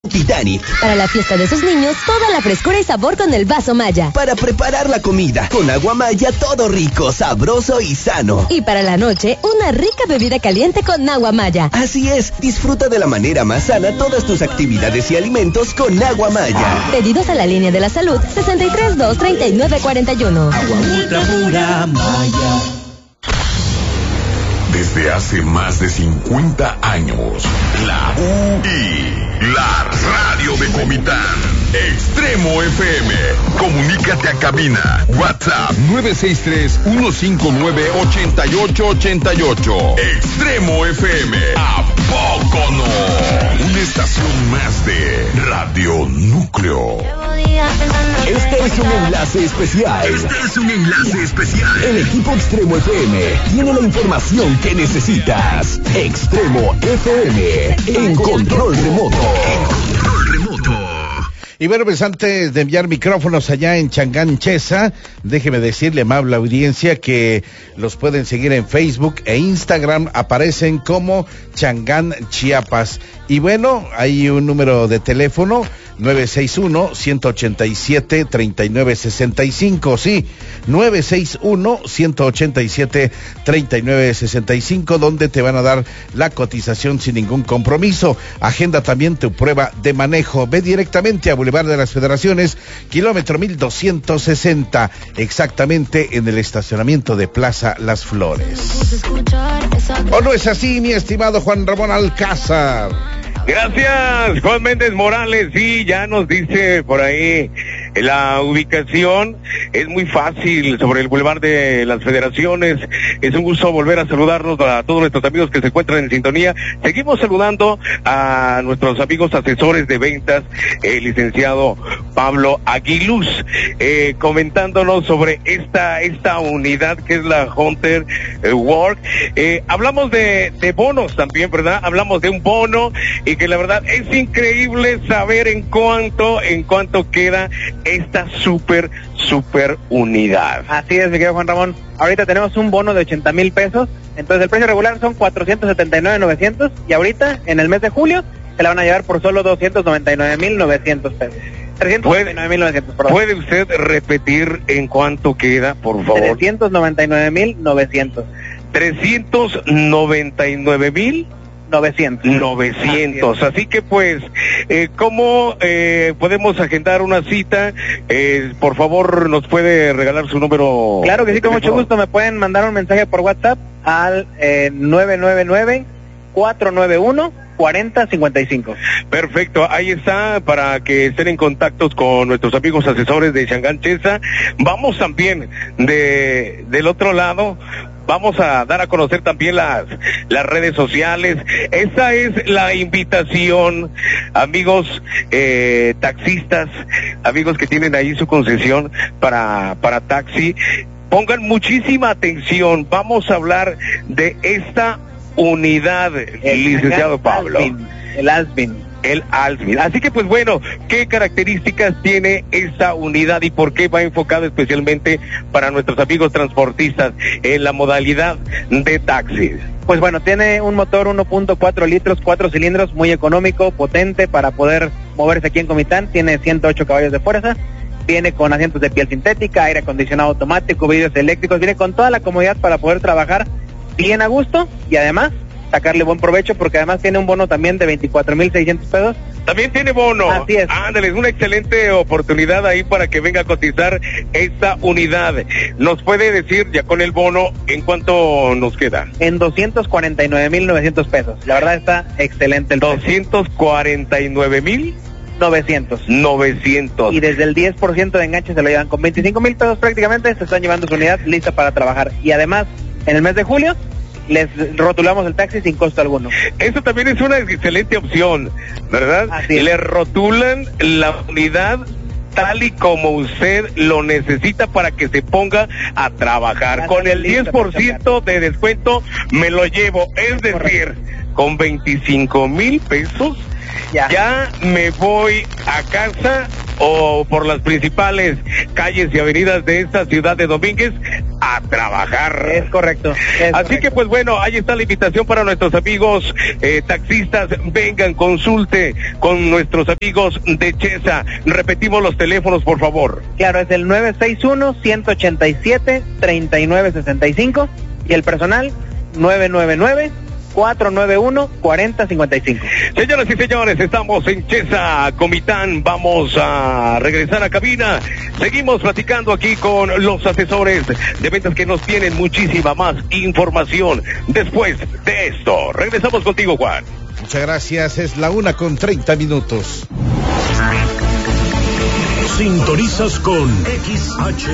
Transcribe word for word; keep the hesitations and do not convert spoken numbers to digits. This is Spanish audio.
Titanic. Para la fiesta de sus niños, toda la frescura y sabor con el vaso Maya. Para preparar la comida, con agua Maya, todo rico, sabroso y sano. Y para la noche, una rica bebida caliente con agua Maya. Así es, disfruta de la manera más sana todas tus actividades y alimentos con agua Maya. Pedidos a la línea de la salud, sesenta y tres dos, treinta y nueve cuarenta y uno. Agua ultra pura Maya. Desde hace más de cincuenta años, la U I, la radio de Comitán. Extremo F M. Comunícate a cabina. WhatsApp nueve seis tres, uno cinco nueve, ocho ocho ocho ocho. Extremo F M. ¿A poco no? Una estación más de Radio Núcleo. Este es un enlace especial. Este es un enlace especial. El equipo Extremo F M tiene la información que necesitas. Extremo F M en control remoto. En control remoto. Y bueno, pues antes de enviar micrófonos allá en Changán, Chesa, déjeme decirle, amable audiencia, que los pueden seguir en Facebook e Instagram, aparecen como Changán Chiapas. Y bueno, hay un número de teléfono, nueve seis uno, uno ocho siete, tres nueve seis cinco, sí, nueve seis uno, uno ocho siete, tres nueve seis cinco, donde te van a dar la cotización sin ningún compromiso. Agenda también tu prueba de manejo. Ve directamente a Boulevard de las Federaciones, kilómetro mil doscientos sesenta, exactamente en el estacionamiento de Plaza Las Flores. ¿O no es así, mi estimado Juan Ramón Alcázar? Gracias, Juan Méndez Morales. Sí, ya nos dice por ahí la ubicación. Es muy fácil, sobre el Boulevard de las Federaciones. Es un gusto volver a saludarnos a todos nuestros amigos que se encuentran en sintonía. Seguimos saludando a nuestros amigos asesores de ventas, el licenciado Pablo Aguiluz, eh, comentándonos sobre esta esta unidad que es la Hunter eh, Work. Eh, hablamos de, de bonos también, ¿verdad? Hablamos de un bono y que la verdad es increíble saber en cuánto, en cuánto queda esta super, super unidad. Así es, mi querido Juan Ramón. Ahorita tenemos un bono de ochenta mil pesos, entonces el precio regular son cuatrocientos setenta y nueve mil novecientos y ahorita, en el mes de julio, se la van a llevar por solo doscientos noventa y nueve mil novecientos pesos. trescientos noventa y nueve mil novecientos, perdón. ¿Puede usted repetir en cuánto queda, por favor? trescientos noventa y nueve mil novecientos. trescientos noventa y nueve mil novecientos. novecientos. Así que pues, eh, ¿cómo eh, podemos agendar una cita? Eh, por favor, ¿nos puede regalar su número? Claro que sí, con mucho gusto. Me pueden mandar un mensaje por WhatsApp al eh, nueve nueve nueve, cuatro nueve uno, cuatro cero cinco cinco. Perfecto, ahí está, para que estén en contacto con nuestros amigos asesores de Changán Chesa. Vamos también de del otro lado. Vamos a dar a conocer también las, las redes sociales. Esa es la invitación, amigos eh, taxistas, amigos que tienen ahí su concesión para, para taxi. Pongan muchísima atención, vamos a hablar de esta unidad, el licenciado Pablo. Alvin, el Alvin. El Alvin. Así que pues bueno, ¿qué características tiene esta unidad y por qué va enfocado especialmente para nuestros amigos transportistas en la modalidad de taxi? Pues bueno, tiene un motor uno punto cuatro litros, cuatro cilindros, muy económico, potente para poder moverse aquí en Comitán. Tiene ciento ocho caballos de fuerza. Viene con asientos de piel sintética, aire acondicionado automático, vidrios eléctricos. Viene con toda la comodidad para poder trabajar bien a gusto y además sacarle buen provecho, porque además tiene un bono también de veinticuatro mil seiscientos pesos. También tiene bono. Así es. Ándale, es una excelente oportunidad ahí para que venga a cotizar esta unidad. ¿Nos puede decir ya con el bono en cuánto nos queda? En doscientos cuarenta y nueve mil novecientos pesos. La verdad está excelente el doscientos cuarenta y nueve mil novecientos. novecientos. Y desde el diez por ciento de enganche se lo llevan con veinticinco mil pesos prácticamente. Se están llevando su unidad lista para trabajar. Y además, en el mes de julio les rotulamos el taxi sin costo alguno. Eso también es una excelente opción, ¿verdad? Así es. Le rotulan la unidad tal y como usted lo necesita para que se ponga a trabajar. Con el diez por ciento de descuento me lo llevo, es decir, correcto, con veinticinco mil pesos ya. ya me voy a casa o por las principales calles y avenidas de esta ciudad de Domínguez a trabajar. Es correcto. Es Así correcto. que pues bueno, ahí está la invitación para nuestros amigos eh, taxistas. Vengan, consulte con nuestros amigos de Chesa. Repetimos los teléfonos, por favor. Claro, es el nueve seis uno, uno ocho siete, tres nueve seis cinco y el personal nueve nueve nueve, cuatro nueve uno, cuatro cero cinco cinco. Señoras y señores, estamos en Chesa, Comitán. Vamos a regresar a cabina. Seguimos platicando aquí con los asesores de ventas que nos tienen muchísima más información después de esto. Regresamos contigo, Juan. Muchas gracias, es la una con treinta minutos. Sintonizas con X H